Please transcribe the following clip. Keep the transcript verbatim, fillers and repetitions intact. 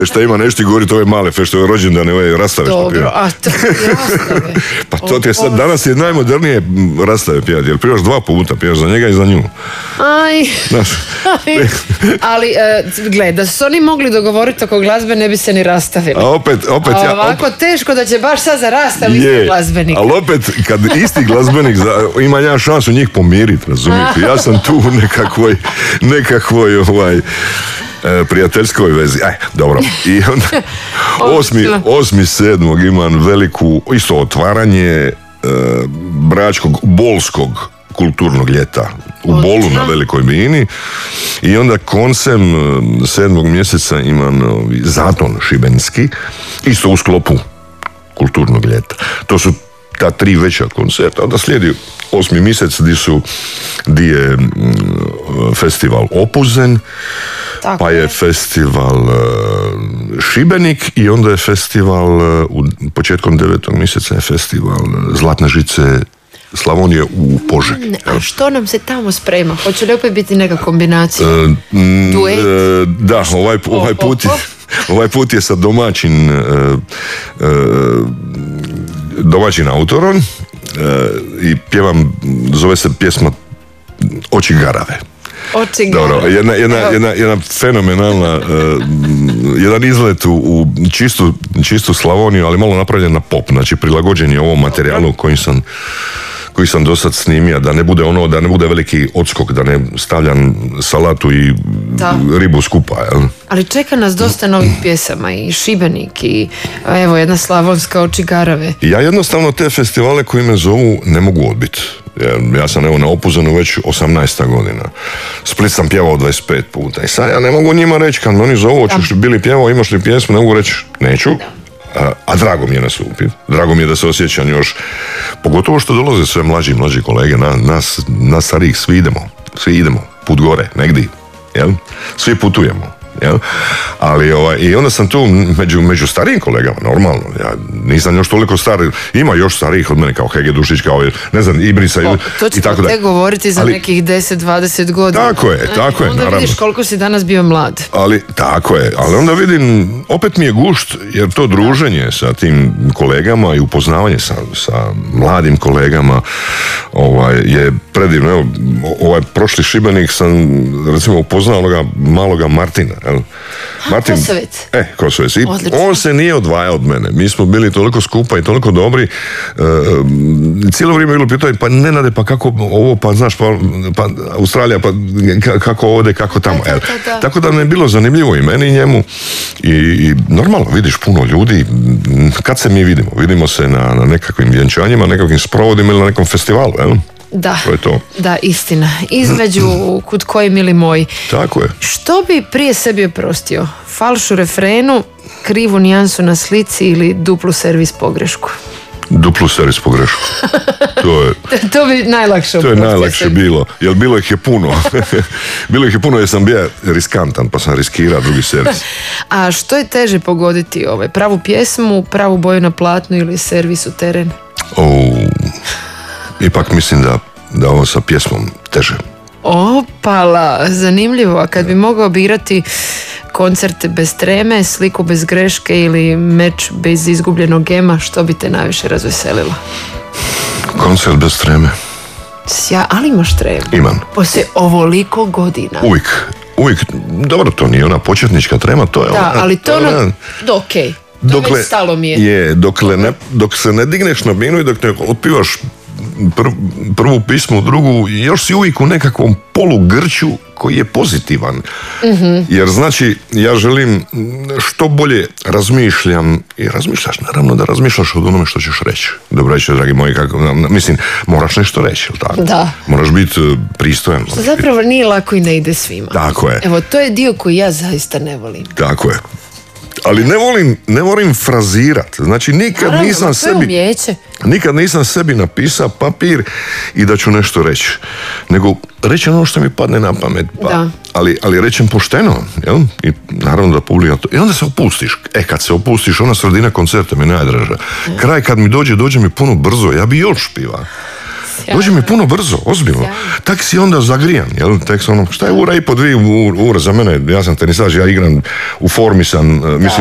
Šta ima nešto govoriti ove male fešte, ove rođendane, ove rastave što pjeva. Dobro, a to je rastave. Pa to ti je sad, danas je najmodernije rastave pjevati, jer pjevaš dva puta, pjevaš za njega i za nju. Aj, Znaš, aj. Ali, uh, gledaj, da su oni mogli dogovoriti oko glazbe, ne bi se ni rastavili. a opet, opet A ja... ovako opet, teško da će baš sad za rastav isti je, glazbenik. ali opet, kad isti glazbenik, za, ima ja šansu njih pomiriti, razumijete? Ja sam tu u nekakvoj, nekakvoj, ovaj, e, prijateljskoj vezi. Aj, dobro. I onda, osmi, osmi sedmog imam veliku, isto otvaranje e, bračkog, bolskog kulturnog ljeta u Bolu na Velikoj Bini i onda koncem sedmog mjeseca imam Zaton šibenski, isto u sklopu kulturnog ljeta. To su ta tri veća koncerta, onda slijedi osmi mjesec gdje su gdje je festival Opuzen, Tako pa je je. festival uh, Šibenik i onda je festival uh, u početkom devetog mjeseca je festival Zlatne žice Slavonije u Požegi. A što nam se tamo sprema? Hoće li opet biti neka kombinacija? E, m, Duet? e, da, ovaj, ovaj, put je, ovaj put je sa domaćin e, e, domaćin autorom e, i pjevam, zove se pjesma Oči garave. Oči Dobro, garave. jedna, jedna, Evo. jedna, jedna fenomenalna, uh, jedan izlet u, u čistu, čistu Slavoniju, ali malo napravljen na pop, znači prilagođen je ovom materijalu koji sam koji sam do sad snimio, da ne bude ono, da ne bude veliki odskok, da ne stavljam salatu i Da. ribu skupa, jel? Ali čeka nas dosta novih pjesama i Šibenik i evo jedna slavonska Oči garave. Ja jednostavno te festivale koji me zovu ne mogu odbiti. Ja, ja sam evo na Opuzenu već osamnaesta godina. Split sam pjevao dvadeset pet puta. I sad ja ne mogu njima reći, kad me oni zovu, hoćeš li bili pjevao, imaš li pjesmu, ne mogu reći neću. A, a drago mi je nastupiti. Drago mi je da se osjećam još, pogotovo što dolaze sve mlađi, mlađi kolege, na, nas, nas starijih, svi idemo, svi idemo, put gore, negdje, jel? Svi putujemo, jel? Ali ovaj, i onda sam tu među, među starijim kolegama, normalno, ja nisam još toliko star, ima još starijih od mene, kao Hege Dušić, kao, ne znam, Ibrica O, to i ćemo tako da. te govoriti za Ali- nekih deset dvadeset godina. Tako je, tako je, Onda naravno. vidiš koliko si danas bio mlad. Ali, tako je, ali onda vidim, opet mi je gušt, jer to druženje sa tim kolegama i upoznavanje sa, sa mladim kolegama ovaj, je predivno. Evo, ovaj prošli Šibenik sam, recimo, upoznao onoga maloga Martina. Jel? Martin, Kosovec. E, Kosovec. I Odlično. on se nije odvajao od mene. Mi smo bili toliko skupa i toliko dobri. E, cijelo vrijeme je bilo pitanje, pa Nenade, pa kako ovo, pa znaš, pa, pa Australija, pa ka- kako ovdje, kako tamo. Da, da, Evo. da, da. Tako da mi je bilo zanimljivo i meni i njemu. I, i normalno, vidiš puno ljudi. Kad se mi vidimo? Vidimo se na, na nekakvim vjenčanjima, nekakvim sprovodima ili na nekom festivalu, jel? Da, To je to. da, istina. Između kud koji mili moji. Tako je. Što bi prije sebi oprostio? Falš u refrenu, krivu nijansu na slici ili duplu servis pogrešku? Duplu servis pogrešku. To je, To bi najlakše to je oprostio najlakše sebi. bilo. Jer bilo ih je puno. Bilo ih je puno jer sam bio riskantan, pa sam riskirao drugi servis. A što je teže pogoditi? Ovaj, pravu pjesmu, pravu boju na platnu ili servis u teren? O, ipak mislim da, da ovo sa pjesmom teže. Opala, zanimljivo. A kad bi mogao birati koncert bez treme, sliku bez greške ili meč bez izgubljenog gema, što bi te najviše razveselilo? Koncert bez treme. Sja, ali imaš tremu. Imam. Poslije ovoliko godina. Uvijek. Uvijek. Dobro, to nije ona početnička trema, to je Da, ona... ali to ona- ono, do, okej. To već stalo mi je. Je, dokle ne, dok se ne digneš na binu i dok ne otpivaš pr- prvu pismu, drugu, još si uvijek u nekakvom polugrču koji je pozitivan. Mhm. Jer znači, ja želim što bolje razmišljam i razmišljaš, naravno da razmišljaš od onome što ćeš reći. Dobro reći, dragi moji, kako, mislim, moraš nešto reći, jel tako? Da. Moraš biti eh, pristojan. Što zapravo nije lako i ne ide svima. Tako je. Evo, to je dio koji ja zaista ne volim. Tako je. Ali ne volim, ne volim frazirat. Znači nikad Naravno, nisam to je sebi umijeće. nikad nisam sebi napisao papir i da ću nešto reći. Nego reći ono što mi padne na pamet. Pa, Da. ali, ali rećem pošteno, jel? I naravno da publika to. I onda se opustiš. E, kad se opustiš, ona sredina koncerta mi je najdraža. Kraj kad mi dođe, dođe mi puno brzo. Ja bi još pivao. Dođe mi puno brzo, ozbiljno. Tak si onda zagrijan, jel? Tek ono, šta je ura i po dvije ura za mene, ja sam tenisač, ja igram, u formi sam, mislim,